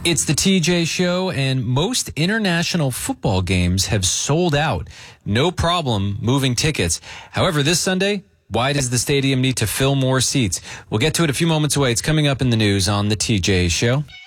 It's the TJ Show, and most international football games have sold out. No problem moving tickets. However, this Sunday, why does the stadium need to fill more seats? We'll get to it a few moments away. It's coming up in the news on the TJ Show.